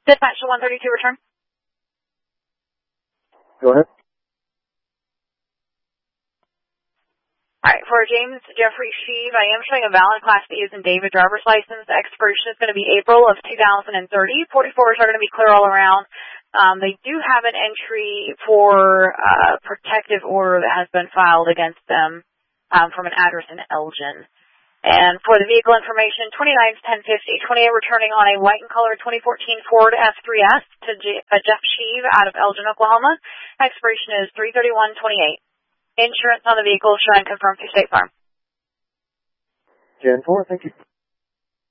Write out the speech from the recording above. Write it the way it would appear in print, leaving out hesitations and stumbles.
Dispatch to 132, return. Go ahead. All right, for James Jeffrey Sheave, I am showing a valid Class B as in David driver's license. The expiration is going to be April of 2030. 44s are going to be clear all around. They do have an entry for protective order that has been filed against them from an address in Elgin. And for the vehicle information, 291050, 28 returning on a white and color 2014 Ford F3S to Jeff Sheave out of Elgin, Oklahoma. Expiration is 3/31/28. Insurance on the vehicle showing confirmed through State Farm. 10-4, thank you.